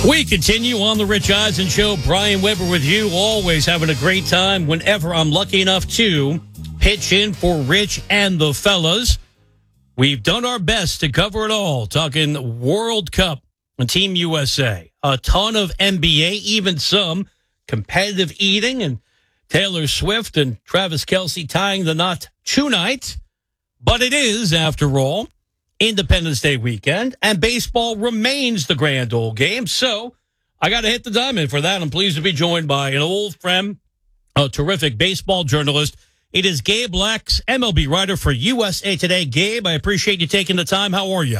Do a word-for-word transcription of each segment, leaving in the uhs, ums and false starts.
We continue on the Rich Eisen Show. Brian Weber with you, always having a great time whenever I'm lucky enough to pitch in for Rich and the fellas. We've done our best to cover it all, talking World Cup and Team U S A. A ton of N B A, even some competitive eating, and Taylor Swift and Travis Kelce tying the knot tonight. But it is, after all, Independence Day weekend, and baseball remains the grand old game. So I got to hit the diamond for that. I'm pleased to be joined by an old friend, a terrific baseball journalist. It is Gabe Lex, M L B writer for U S A Today. Gabe, I appreciate you taking the time. How are you?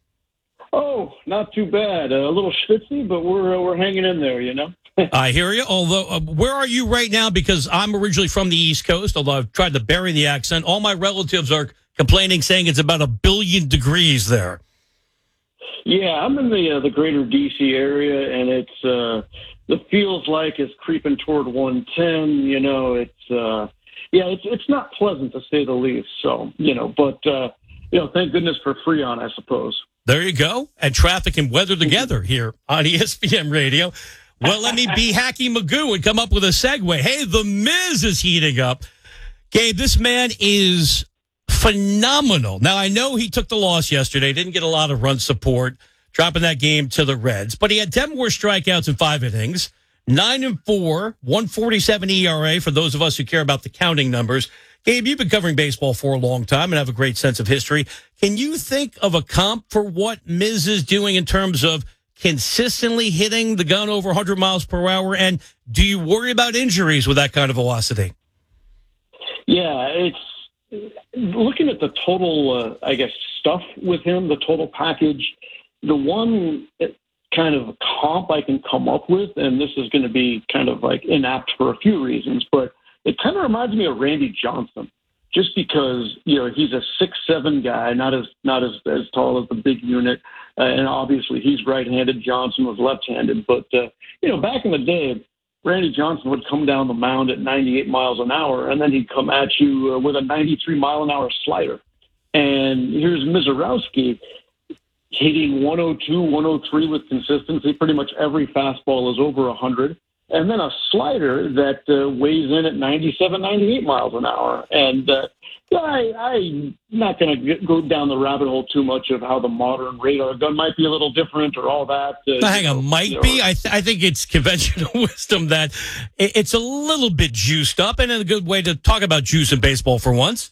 Oh, not too bad. A little schwitzy, but we're uh, we're hanging in there, you know. I hear you. Although, uh, where are you right now? Because I'm originally from the East Coast, although I've tried to bury the accent. All my relatives are complaining, saying it's about a billion degrees there. Yeah, I'm in the uh, the greater D C area, and it's uh, it feels like it's creeping toward one ten. You know, it's uh, yeah, it's it's not pleasant to say the least. So you know, but uh, you know, thank goodness for Freon, I suppose. There you go, and traffic and weather together here on E S P N Radio. Well, let me be Hacky Magoo and come up with a segue. Hey, the Miz is heating up. Gabe, this man is phenomenal. Now, I know he took the loss yesterday, didn't get a lot of run support, dropping that game to the Reds, but he had ten more strikeouts in five innings, nine and four, one forty-seven E R A for those of us who care about the counting numbers. Gabe, you've been covering baseball for a long time and have a great sense of history. Can you think of a comp for what Miz is doing in terms of consistently hitting the gun over one hundred miles per hour? And do you worry about injuries with that kind of velocity? Yeah, it's looking at the total, uh, I guess, stuff with him, the total package. The one kind of comp I can come up with, and this is going to be kind of like inapt for a few reasons, but it kind of reminds me of Randy Johnson, just because, you know, he's a six seven guy, not as not as, as tall as the big unit, uh, and obviously he's right-handed. Johnson was left-handed, but, uh, you know, back in the day, Randy Johnson would come down the mound at ninety-eight miles an hour, and then he'd come at you uh, with a ninety-three mile an hour slider. And here's Mizorowski hitting one oh two, one oh three with consistency. Pretty much every fastball is over one hundred. And then a slider that uh, weighs in at ninety-seven, ninety-eight miles an hour. And uh, I, I'm not going to go down the rabbit hole too much of how the modern radar gun might be a little different or all that. Uh, Hang on, might know, be? I, th- I think it's conventional wisdom that it, it's a little bit juiced up, and a good way to talk about juice in baseball for once.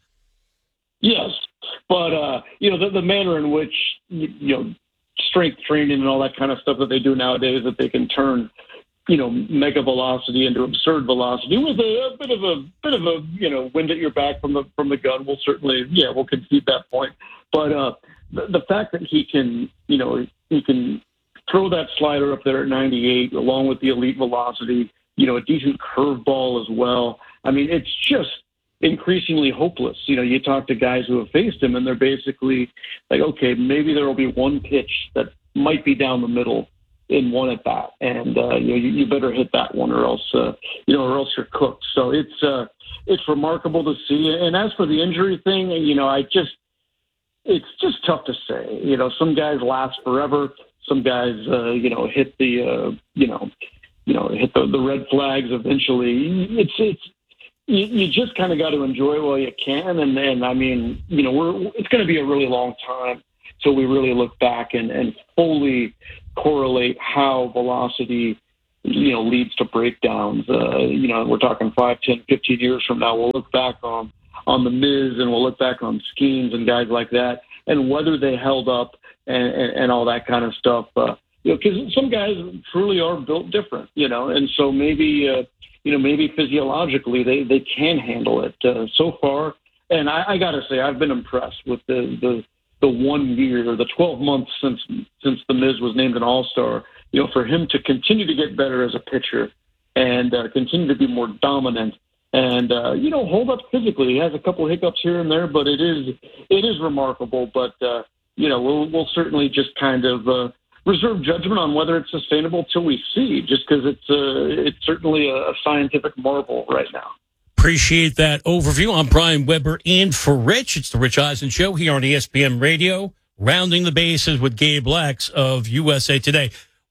Yes, but, uh, you know, the, the manner in which, you, you know, strength training and all that kind of stuff that they do nowadays, that they can turn, you know, mega velocity into absurd velocity with a, a bit of a bit of a, you know, wind at your back from the from the gun. We'll certainly, yeah, we'll concede that point. But uh, the, the fact that he can, you know, he can throw that slider up there at ninety-eight along with the elite velocity, you know, a decent curveball as well. I mean, it's just increasingly hopeless. You know, you talk to guys who have faced him, and they're basically like, okay, maybe there will be one pitch that might be down the middle in one at bat, and uh, you know, you, you better hit that one, or else uh, you know, or else you're cooked. So it's uh, it's remarkable to see. And as for the injury thing, you know, I just it's just tough to say. You know, some guys last forever. Some guys, uh, you know, hit the uh, you know, you know, hit the, the red flags eventually. It's it's you, you just kind of got to enjoy while you can. And then, I mean, you know, we're it's going to be a really long time till we really look back and, and fully correlate how velocity, you know, leads to breakdowns. Uh, you know, we're talking five, ten, fifteen years from now. We'll look back on on the Miz, and we'll look back on Skeens and guys like that, and whether they held up and, and, and all that kind of stuff. Uh, you know, because some guys truly are built different. You know, and so maybe uh, you know maybe physiologically they, they can handle it. Uh, so far, and I, I got to say, I've been impressed with the the. the one year, the twelve months since since the Miz was named an All-Star, you know, for him to continue to get better as a pitcher and uh, continue to be more dominant and, uh, you know, hold up physically. He has a couple of hiccups here and there, but it is it is remarkable. But, uh, you know, we'll, we'll certainly just kind of uh, reserve judgment on whether it's sustainable till we see, just because it's, uh, it's certainly a scientific marvel right now. Appreciate that overview. I'm Brian Weber in for Rich. It's the Rich Eisen Show here on E S P N Radio, rounding the bases with Gabe Lex of U S A Today.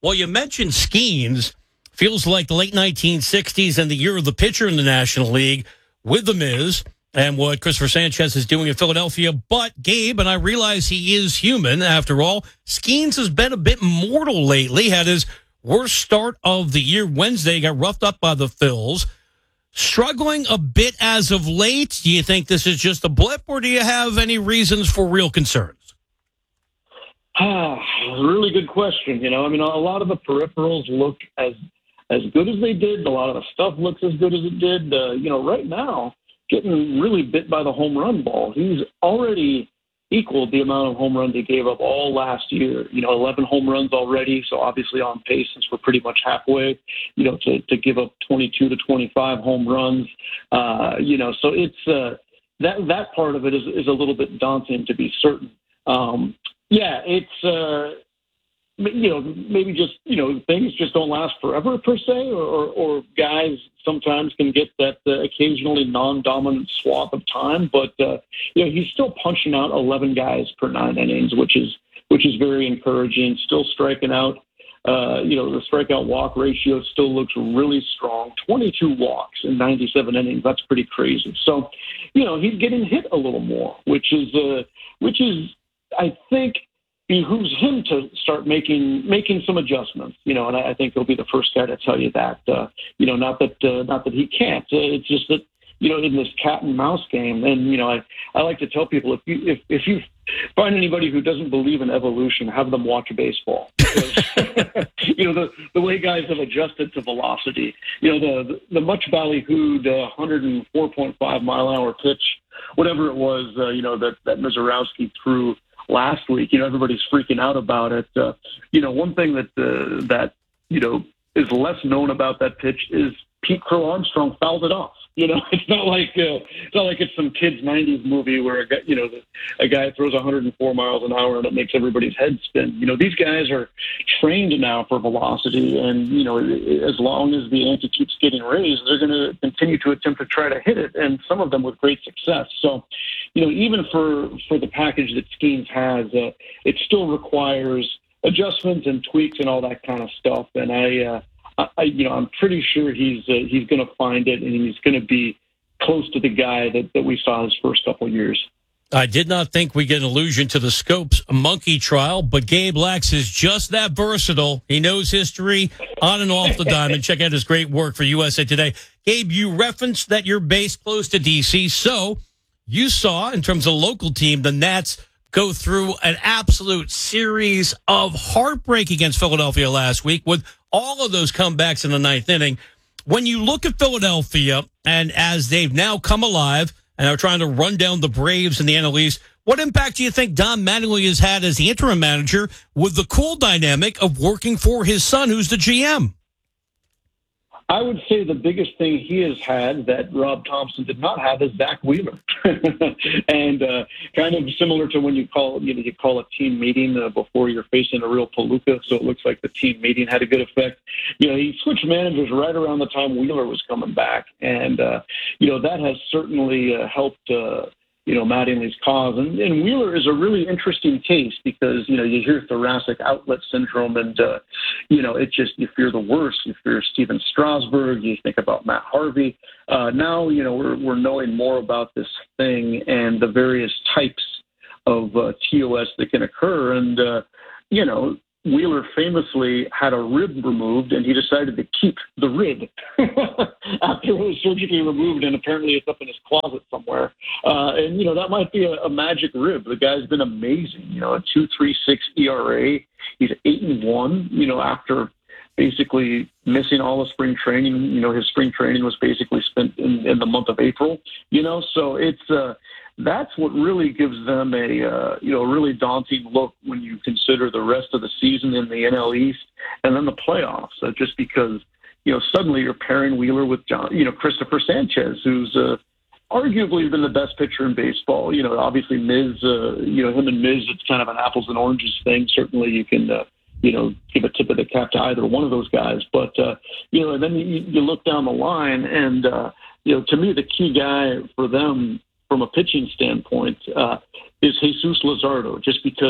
Well, you mentioned Skeens. Feels like the late nineteen sixties and the year of the pitcher in the National League with the Miz and what Christopher Sanchez is doing in Philadelphia. But Gabe, and I realize he is human after all, Skeens has been a bit mortal lately. Had his worst start of the year Wednesday, got roughed up by the Phils. Struggling a bit as of late. Do you think this is just a blip, or do you have any reasons for real concerns? Ah, really good question. You know, I mean, a lot of the peripherals look as as good as they did. A lot of the stuff looks as good as it did. Uh, you know, right now, getting really bit by the home run ball. He's already equaled the amount of home runs he gave up all last year. You know, eleven home runs already, so obviously on pace since we're pretty much halfway, you know, to, to give up twenty-two to twenty-five home runs. Uh, you know, so it's uh, that that part of it is, is a little bit daunting, to be certain. Um, yeah, it's... Uh, you know, maybe just, you know, things just don't last forever per se, or, or, or guys sometimes can get that uh, occasionally non-dominant swath of time. But, uh, you know, he's still punching out eleven guys per nine innings, which is which is very encouraging. Still striking out. Uh, you know, the strikeout walk ratio still looks really strong. twenty-two walks in ninety-seven innings. That's pretty crazy. So, you know, he's getting hit a little more, which is, uh, which is, I think, behooves him to start making making some adjustments, you know, and I, I think he'll be the first guy to tell you that. Uh, you know, not that uh, not that he can't. Uh, it's just that, you know, in this cat and mouse game, and you know, I, I like to tell people if you if if you find anybody who doesn't believe in evolution, have them watch baseball. Because, you know, the the way guys have adjusted to velocity. You know, the the much ballyhooed uh, one oh four point five mile an hour pitch, whatever it was, uh, you know, that that Mazeroski threw last week. You know, everybody's freaking out about it. Uh, you know, one thing that uh, that you know is less known about that pitch is Pete Crow Armstrong fouled it off. You know, it's not like uh, it's not like it's some kids nineties movie where a guy, you know, a guy throws one oh four miles an hour and it makes everybody's head spin. You know, these guys are trained now for velocity, and you know, as long as the ante keeps getting raised, they're going to continue to attempt to try to hit it, and some of them with great success. So, you know, even for for the package that Skeens has, uh, it still requires adjustments and tweaks and all that kind of stuff. And I. Uh, I, you know, I'm pretty sure he's uh, he's going to find it, and he's going to be close to the guy that, that we saw his first couple of years. I did not think we get an allusion to the Scopes monkey trial, but Gabe Lax is just that versatile. He knows history on and off the diamond. Check out his great work for U S A Today. Gabe, you referenced that you're based close to D C, so you saw, in terms of local team, the Nats go through an absolute series of heartbreak against Philadelphia last week with all of those comebacks in the ninth inning. When you look at Philadelphia, and as they've now come alive and are trying to run down the Braves in the N L East, what impact do you think Don Mattingly has had as the interim manager with the cool dynamic of working for his son, who's the G M? I would say the biggest thing he has had that Rob Thompson did not have is Zach Wheeler, and uh, kind of similar to when you call you know you call a team meeting uh, before you're facing a real palooka. So it looks like the team meeting had a good effect. You know, he switched managers right around the time Wheeler was coming back, and uh, you know that has certainly uh, helped. Uh, you know, Mattingly's cause. And, and Wheeler is a really interesting case because, you know, you hear thoracic outlet syndrome and, uh, you know, it just, you fear the worst. You fear Steven Strasburg. You think about Matt Harvey. Uh, now, you know, we're, we're knowing more about this thing and the various types of uh, T O S that can occur. And, uh, you know, Wheeler famously had a rib removed, and he decided to keep the rib after it was surgically removed, and apparently it's up in his closet somewhere. Uh, and, you know, that might be a, a magic rib. The guy's been amazing. You know, a two point three six E R A. He's eight and one, you know, after basically missing all the spring training. You know, his spring training was basically spent in, in the month of April, you know, so it's uh, – that's what really gives them a, uh, you know, really daunting look when you consider the rest of the season in the N L East and then the playoffs, uh, just because, you know, suddenly you're pairing Wheeler with, John, you know, Christopher Sanchez, who's uh, arguably been the best pitcher in baseball. You know, obviously Miz, uh, you know, him and Miz, it's kind of an apples and oranges thing. Certainly you can, uh, you know, give a tip of the cap to either one of those guys. But, uh, you know, and then you, you look down the line and, uh, you know, to me, the key guy for them from a pitching standpoint, uh, is Jesus Luzardo, just because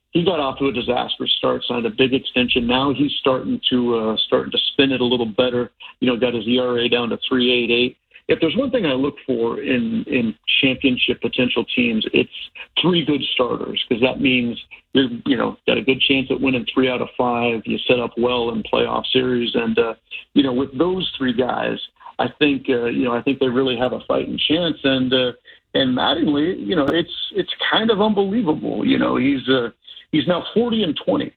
he got off to a disastrous start, signed a big extension. Now he's starting to uh, starting to spin it a little better. You know, got his E R A down to three point eight eight. If there's one thing I look for in, in championship potential teams, it's three good starters, because that means you're, you know, got a good chance at winning three out of five. You set up well in playoff series. And, uh, you know, with those three guys, I think, uh, you know, I think they really have a fighting chance. And, uh, and Mattingly, you know, it's, it's kind of unbelievable. You know, he's, uh, he's now forty and twenty,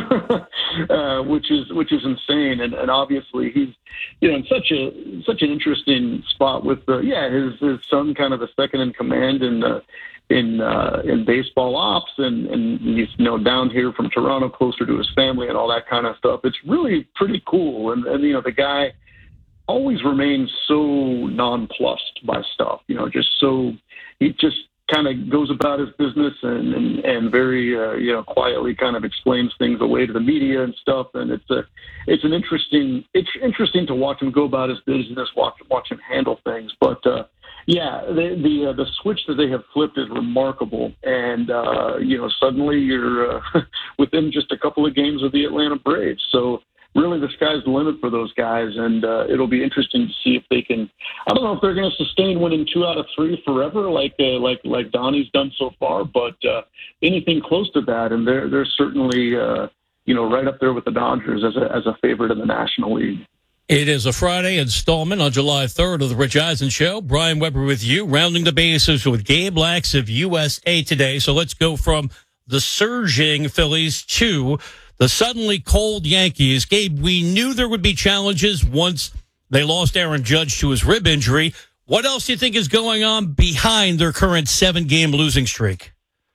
uh, which is which is insane, and, and obviously he's, you know, in such a such an interesting spot with uh, yeah his his son kind of the second in command in uh, in uh, in baseball ops, and, and he's, you know, down here from Toronto, closer to his family and all that kind of stuff. It's really pretty cool, and, and you know, the guy always remains so nonplussed by stuff, you know, just so he just kind of goes about his business and, and, and very, uh, you know, quietly kind of explains things away to the media and stuff. And it's a, it's an interesting, it's interesting to watch him go about his business, watch, watch him handle things. But, uh, yeah, the, the, uh, the switch that they have flipped is remarkable. And, uh, you know, suddenly you're uh, within just a couple of games of the Atlanta Braves. So, really, the sky's the limit for those guys, and uh, it'll be interesting to see if they can. I don't know if they're going to sustain winning two out of three forever, like uh, like like Donnie's done so far, but uh, anything close to that, and they're they're certainly uh, you know, right up there with the Dodgers as a as a favorite in the National League. It is a Friday installment on July third of the Rich Eisen Show. Brian Weber with you, rounding the bases with Gabe Lax of U S A Today. So let's go from the surging Phillies to the suddenly cold Yankees. Gabe, we knew there would be challenges once they lost Aaron Judge to his rib injury. What else do you think is going on behind their current seven-game losing streak?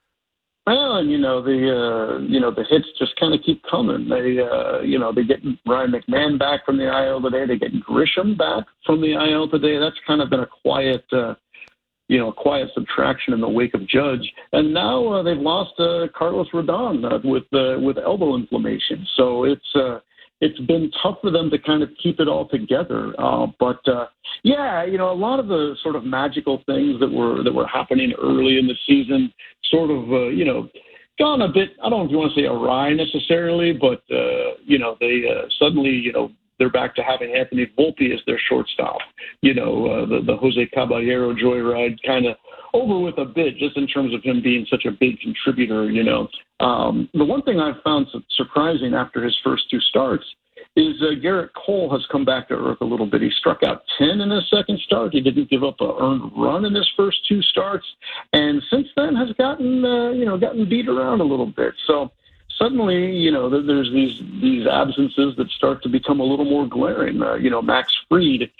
Well, and you know the uh, you know the hits just kind of keep coming. They uh, you know they get Ryan McMahon back from the I L today. They get Grisham back from the I L today. That's kind of been a quiet. Uh, you know, quiet subtraction in the wake of Judge. And now uh, they've lost uh, Carlos Rodon uh, with uh, with elbow inflammation. So it's uh, it's been tough for them to kind of keep it all together. Uh, but uh, yeah, you know, a lot of the sort of magical things that were that were happening early in the season, sort of uh, you know, gone a bit. I don't know if you want to say awry necessarily, but uh, you know, they uh, suddenly you know. They're back to having Anthony Volpe as their shortstop. You know, uh, the, the Jose Caballero joyride kind of over with a bit, just in terms of him being such a big contributor, you know. Um, the one thing I've found surprising after his first two starts is uh, Garrett Cole has come back to earth a little bit. He struck out ten in his second start. He didn't give up an earned run in his first two starts. And since then has gotten, uh, you know, gotten beat around a little bit. So, suddenly, you know, there's these these absences that start to become a little more glaring. Uh, you know, Max Fried,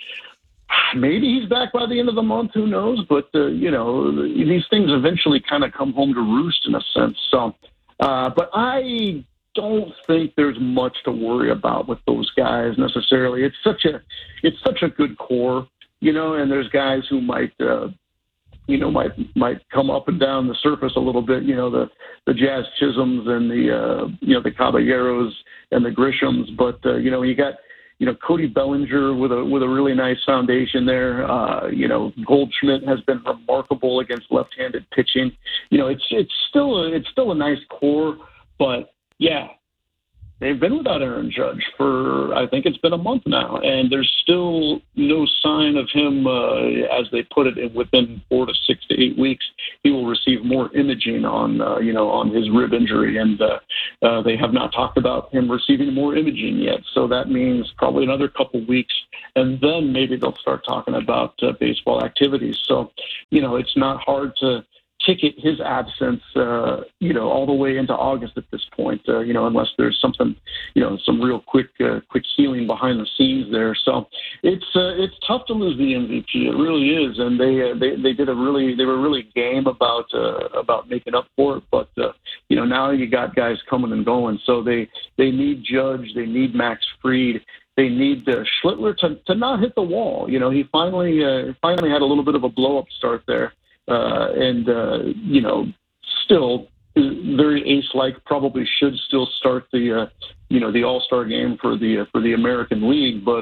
maybe he's back by the end of the month. Who knows? But, uh, you know, these things eventually kind of come home to roost in a sense. So, uh, but I don't think there's much to worry about with those guys necessarily. It's such a it's such a good core, you know, and there's guys who might uh, you know, might might come up and down the surface a little bit. You know, the the Jazz Chisholms and the uh, you know the Caballeros and the Grishams. But uh, you know, you got you know Cody Bellinger with a with a really nice foundation there. Uh, you know, Goldschmidt has been remarkable against left-handed pitching. You know, it's it's still a, it's still a nice core, but yeah. They've been without Aaron Judge for, I think it's been a month now, and there's still no sign of him, uh, as they put it, within four to six to eight weeks, he will receive more imaging on, uh, you know, on his rib injury, and uh, uh, they have not talked about him receiving more imaging yet. So that means probably another couple weeks, and then maybe they'll start talking about uh, baseball activities. So, you know, it's not hard to ticket his absence, uh, you know, all the way into August at this point, uh, you know, unless there's something, you know, some real quick, uh, quick healing behind the scenes there. So it's uh, it's tough to lose the M V P. It really is, and they uh, they they did a really they were really game about uh, about making up for it. But uh, you know, now you got guys coming and going, so they they need Judge, they need Max Fried. They need uh, Schlittler to, to not hit the wall. You know, he finally uh, finally had a little bit of a blow up start there. Uh, and, uh, you know, still very ace-like, probably should still start the, uh, you know, the All-Star game for the uh, for the American League. But uh,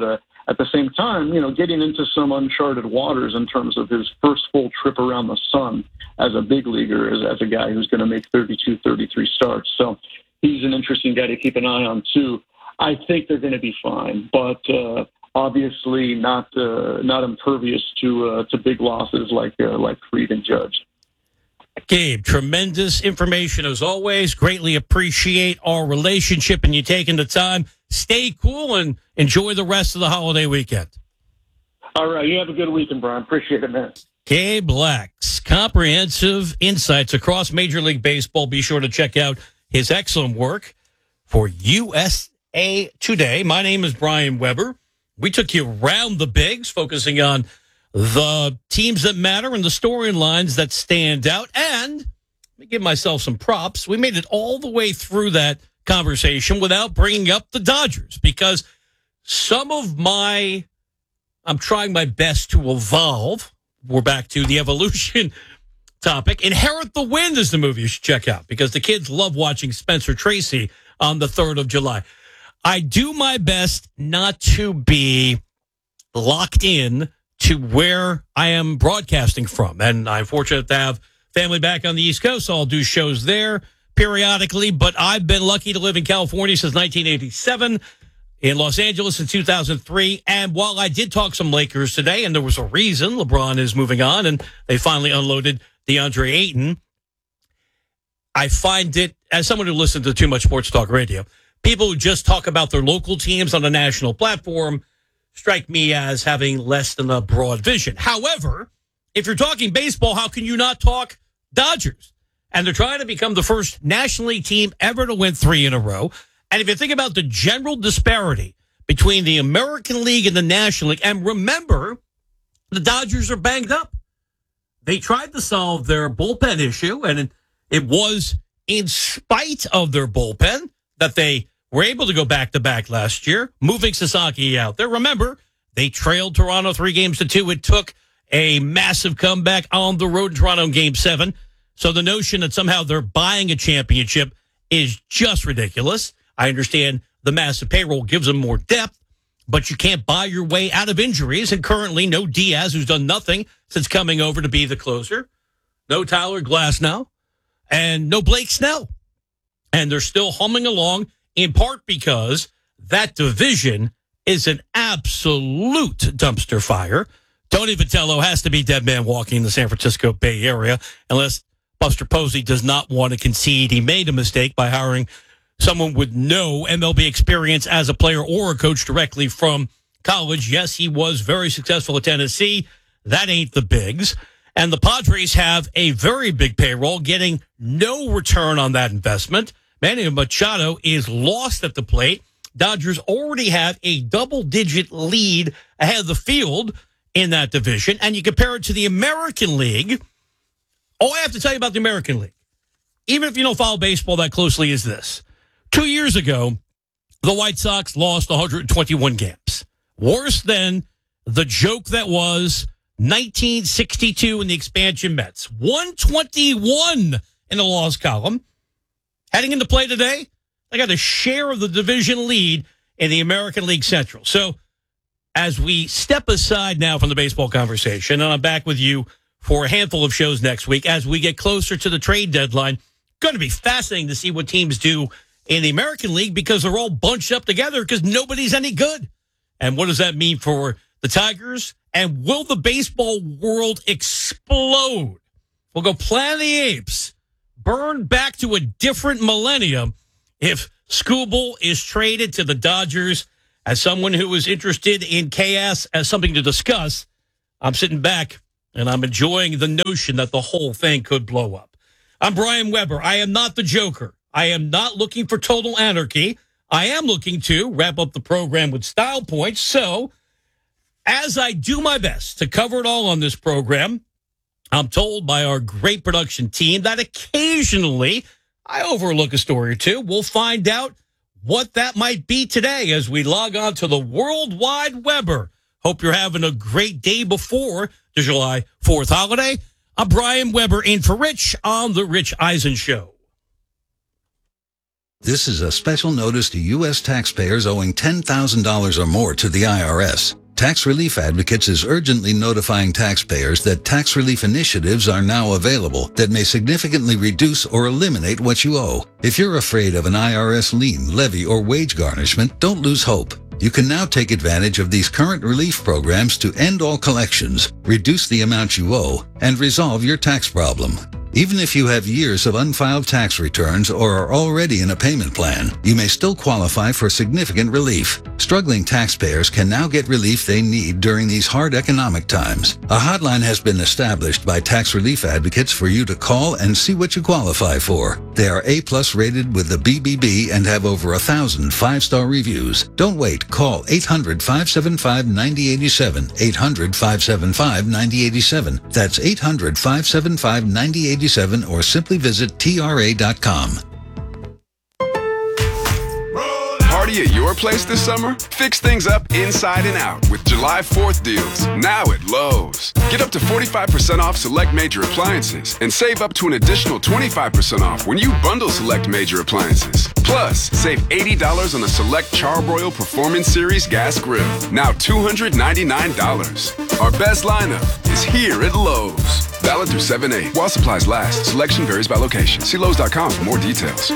at the same time, you know, getting into some uncharted waters in terms of his first full trip around the sun as a big leaguer, as, as a guy who's going to make thirty-two, thirty-three starts. So he's an interesting guy to keep an eye on, too. I think they're going to be fine, but uh, obviously not uh, not impervious to uh, to big losses like uh, like Fried and Judge. Gabe, tremendous information as always. Greatly appreciate our relationship and you taking the time. Stay cool and enjoy the rest of the holiday weekend. All right, you have a good weekend, Brian. Appreciate it, man. Gabe Black's comprehensive insights across Major League Baseball. Be sure to check out his excellent work for U S A Today. My name is Brian Weber. We took you around the bigs, focusing on the teams that matter and the storylines that stand out. And let me give myself some props. We made it all the way through that conversation without bringing up the Dodgers, because some of my, I'm trying my best to evolve. We're back to the evolution topic. Inherit the Wind is the movie you should check out, because the kids love watching Spencer Tracy on the third of July. I do my best not to be locked in to where I am broadcasting from. And I'm fortunate to have family back on the East Coast, so I'll do shows there periodically. But I've been lucky to live in California since nineteen eighty-seven, in Los Angeles in two thousand three. And while I did talk some Lakers today, and there was a reason, LeBron is moving on, and they finally unloaded DeAndre Ayton, I find it, as someone who listens to too much sports talk radio, people who just talk about their local teams on a national platform strike me as having less than a broad vision. However, if you're talking baseball, how can you not talk Dodgers? And they're trying to become the first National League team ever to win three in a row. And if you think about the general disparity between the American League and the National League, and remember, the Dodgers are banged up. They tried to solve their bullpen issue, and it was in spite of their bullpen that they were able to go back-to-back last year, moving Sasaki out there. Remember, they trailed Toronto three games to two. It took a massive comeback on the road in Toronto in Game seven. So the notion that somehow they're buying a championship is just ridiculous. I understand the massive payroll gives them more depth, but you can't buy your way out of injuries. And currently, no Diaz, who's done nothing since coming over to be the closer. No Tyler Glasnow. And no Blake Snell. And they're still humming along, in part because that division is an absolute dumpster fire. Tony Vitello has to be dead man walking in the San Francisco Bay Area, unless Buster Posey does not want to concede he made a mistake by hiring someone with no M L B experience as a player or a coach directly from college. Yes, he was very successful at Tennessee. That ain't the bigs. And the Padres have a very big payroll, getting no return on that investment. Manny Machado is lost at the plate. Dodgers already have a double-digit lead ahead of the field in that division. And you compare it to the American League. All I have to tell you about the American League, even if you don't follow baseball that closely, is this. Two years ago, the White Sox lost one hundred twenty-one games. Worse than the joke that was nineteen sixty-two in the expansion Mets. one twenty-one in the loss column. Heading into play today, they got a share of the division lead in the American League Central. So as we step aside now from the baseball conversation, and I'm back with you for a handful of shows next week as we get closer to the trade deadline, going to be fascinating to see what teams do in the American League, because they're all bunched up together because nobody's any good. And what does that mean for the Tigers? And will the baseball world explode? We'll go Planet of the Apes, burn back to a different millennium if Skubal is traded to the Dodgers. As someone who is interested in chaos as something to discuss, I'm sitting back and I'm enjoying the notion that the whole thing could blow up. I'm Brian Weber. I am not the Joker. I am not looking for total anarchy. I am looking to wrap up the program with style points. So as I do my best to cover it all on this program, I'm told by our great production team that occasionally I overlook a story or two. We'll find out what that might be today as we log on to the World Wide Weber. Hope you're having a great day before the July fourth holiday. I'm Brian Weber in for Rich on The Rich Eisen Show. This is a special notice to U S taxpayers owing ten thousand dollars or more to the I R S. Tax Relief Advocates is urgently notifying taxpayers that tax relief initiatives are now available that may significantly reduce or eliminate what you owe. If you're afraid of an I R S lien, levy, or wage garnishment, don't lose hope. You can now take advantage of these current relief programs to end all collections, reduce the amount you owe, and resolve your tax problem. Even if you have years of unfiled tax returns or are already in a payment plan, you may still qualify for significant relief. Struggling taxpayers can now get relief they need during these hard economic times. A hotline has been established by Tax Relief Advocates for you to call and see what you qualify for. They are A-plus rated with the B B B and have over a thousand five-star reviews. Don't wait. Call eight hundred, five seven five, nine oh eight seven, eight hundred, five seven five, nine oh eight seven. That's eight hundred, five seven five, nine oh eight seven, or simply visit T R A dot com. Party at your place this summer? Fix things up inside and out with July fourth deals, now at Lowe's. Get up to forty-five percent off select major appliances and save up to an additional twenty-five percent off when you bundle select major appliances. Plus, save eighty dollars on a select Charbroil Performance Series gas grill, now two hundred ninety-nine dollars. Our best lineup is here at Lowe's. Valid through seven eight. While supplies last, selection varies by location. See Lowe's dot com for more details.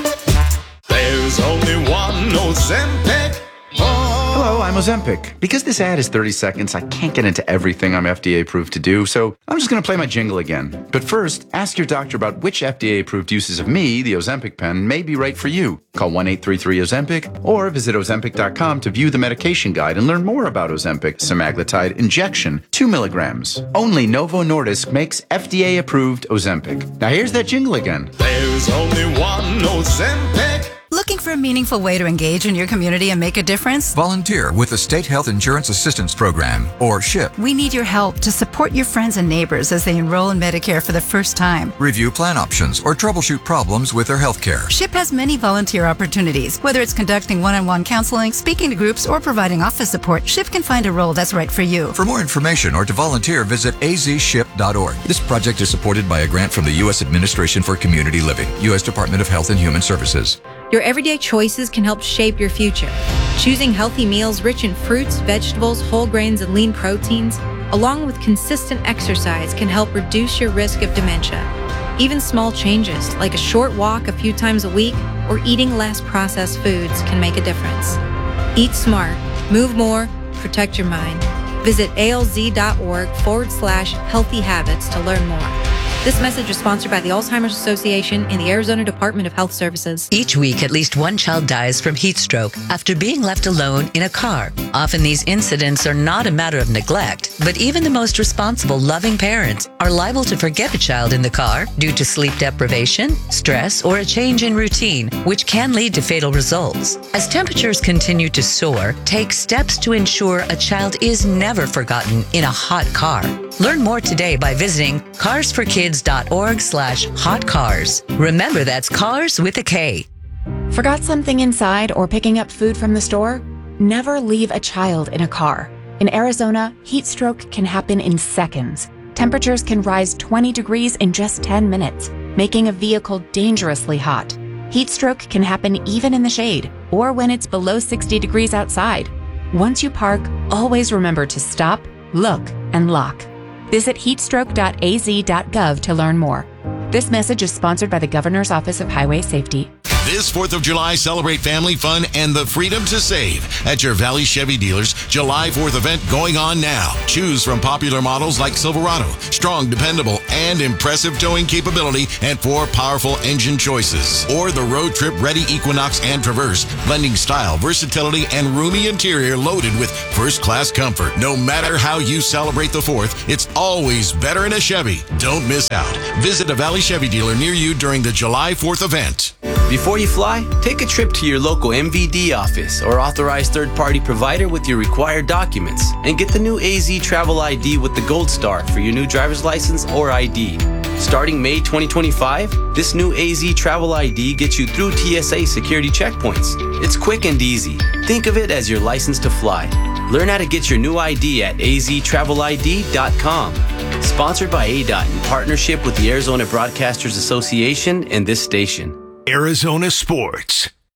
There's only one Ozempic. Oh. Hello, I'm Ozempic. Because this ad is thirty seconds, I can't get into everything I'm F D A approved to do, so I'm just going to play my jingle again. But first, ask your doctor about which F D A approved uses of me, the Ozempic pen, may be right for you. Call one eight three three Ozempic or visit Ozempic dot com to view the medication guide and learn more about Ozempic semaglutide injection, two milligrams. Only Novo Nordisk makes F D A approved Ozempic. Now here's that jingle again. There's only one Ozempic. Looking for a meaningful way to engage in your community and make a difference? Volunteer with the State Health Insurance Assistance Program, or SHIP. We need your help to support your friends and neighbors as they enroll in Medicare for the first time. Review plan options or troubleshoot problems with their health care. SHIP has many volunteer opportunities. Whether it's conducting one-on-one counseling, speaking to groups, or providing office support, SHIP can find a role that's right for you. For more information or to volunteer, visit a z ship dot org. This project is supported by a grant from the U S Administration for Community Living, U S Department of Health and Human Services. Your everyday choices can help shape your future. Choosing healthy meals rich in fruits, vegetables, whole grains, and lean proteins, along with consistent exercise, can help reduce your risk of dementia. Even small changes, like a short walk a few times a week or eating less processed foods, can make a difference. Eat smart, move more, protect your mind. Visit alz.org forward slash healthy habits to learn more. This message is sponsored by the Alzheimer's Association and the Arizona Department of Health Services. Each week, at least one child dies from heat stroke after being left alone in a car. Often these incidents are not a matter of neglect, but even the most responsible, loving parents are liable to forget a child in the car due to sleep deprivation, stress, or a change in routine, which can lead to fatal results. As temperatures continue to soar, take steps to ensure a child is never forgotten in a hot car. Learn more today by visiting cars for kids dot org slash hot cars. Remember, that's cars with a K. Forgot something inside or picking up food from the store? Never leave a child in a car. In Arizona, heat stroke can happen in seconds. Temperatures can rise twenty degrees in just ten minutes, making a vehicle dangerously hot. Heat stroke can happen even in the shade or when it's below sixty degrees outside. Once you park, always remember to stop, look, and lock. Visit heatstroke dot a z dot gov to learn more. This message is sponsored by the Governor's Office of Highway Safety. This fourth of July, celebrate family fun and the freedom to save at your Valley Chevy dealers. July fourth event going on now. Choose from popular models like Silverado, strong, dependable, and impressive towing capability, and four powerful engine choices. Or the road trip ready Equinox and Traverse, blending style, versatility, and roomy interior loaded with first-class comfort. No matter how you celebrate the fourth, it's always better in a Chevy. Don't miss out. Visit a Valley Chevy dealer near you during the July fourth event. Before you fly, take a trip to your local M V D office or authorized third-party provider with your required documents and get the new A Z Travel I D with the Gold Star for your new driver's license or I D. Starting May twenty twenty-five, this new A Z Travel I D gets you through T S A security checkpoints. It's quick and easy. Think of it as your license to fly. Learn how to get your new I D at a z travel I D dot com. Sponsored by A D O T in partnership with the Arizona Broadcasters Association and this station. Arizona Sports.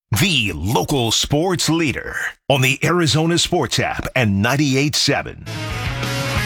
the local sports leader on the Arizona Sports app and ninety-eight point seven.